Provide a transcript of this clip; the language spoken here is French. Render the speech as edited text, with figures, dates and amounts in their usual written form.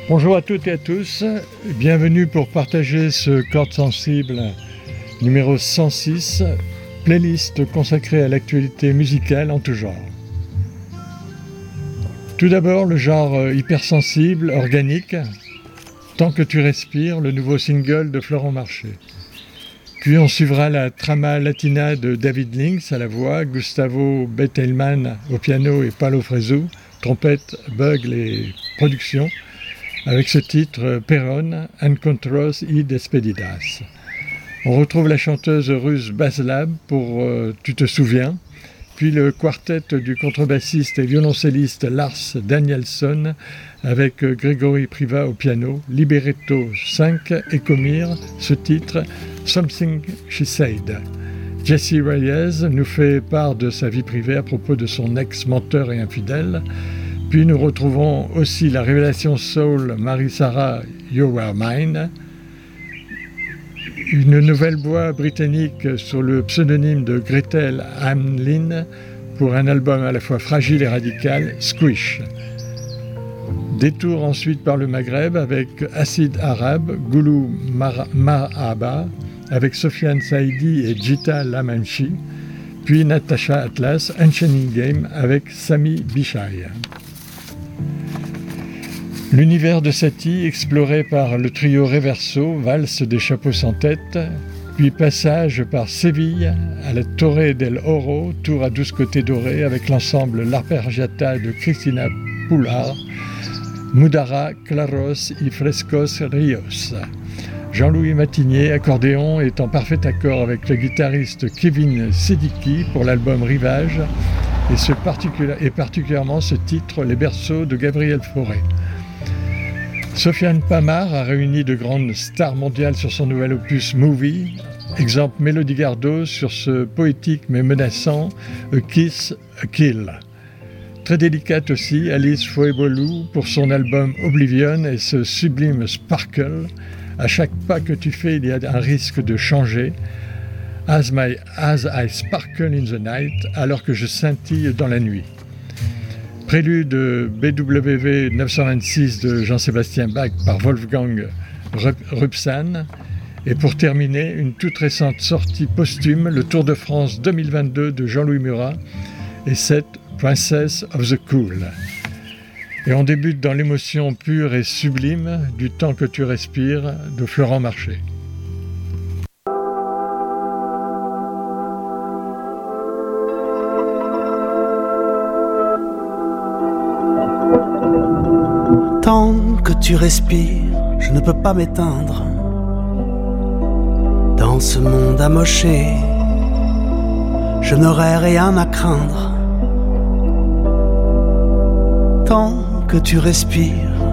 Bonjour à toutes et à tous, bienvenue pour partager ce Cordes Sensibles numéro 106, playlist consacrée à l'actualité musicale en tout genre. Tout d'abord le genre hypersensible, organique, Tant que tu respires, le nouveau single de Florent Marché. Puis on suivra la trama latina de David Lynx à la voix, Gustavo Bettelman au piano et Paulo Fresu, trompette, bugle et production, avec ce titre Perón, Encontros y Despedidas. On retrouve la chanteuse russe Baslab pour Tu te souviens, puis le quartet du contrebassiste et violoncelliste Lars Danielsson avec Grégory Priva au piano, Libretto 5 et Comir, ce titre Something She Said. Jessie Reyes nous fait part de sa vie privée à propos de son ex-menteur et infidèle. Puis nous retrouvons aussi la révélation soul Marie-Sarah You Were Mine, une nouvelle voix britannique sous le pseudonyme de Gretel Hamlin pour un album à la fois fragile et radical, Squish. Détour ensuite par le Maghreb avec Acid Arabe, Goulou Mahaba, avec Sofiane Saïdi et Jita Lamanchi, puis Natasha Atlas, Unchained Game avec Sami Bishai. L'univers de Satie exploré par le trio Reverso, valse des chapeaux sans tête, puis passage par Séville à la Torre del Oro, tour à 12 côtés dorés avec l'ensemble L'Arpeggiata de Cristina Pular, Mudara, Claros y Frescos Rios. Jean-Louis Matigné, accordéon, est en parfait accord avec le guitariste Kevin Sedicki pour l'album Rivage et particulièrement ce titre Les berceaux de Gabriel Fauré. Sofiane Pamar a réuni de grandes stars mondiales sur son nouvel opus Movie, exemple Mélodie Gardot sur ce poétique mais menaçant A Kiss, A Kill. Très délicate aussi Alice Foebolou pour son album Oblivion et ce sublime Sparkle. À chaque pas que tu fais, il y a un risque de changer. As I sparkle in the night, alors que je scintille dans la nuit. Prélude BWV 926 de Jean-Sébastien Bach par Wolfgang Rupsan. Et pour terminer, une toute récente sortie posthume, le Tour de France 2022 de Jean-Louis Murat et cette Princess of the Cool. Et on débute dans l'émotion pure et sublime du Temps que tu respires de Florent Marché. Tant que tu respires, je ne peux pas m'éteindre dans ce monde amoché. Je n'aurai rien à craindre. Tant que tu respires,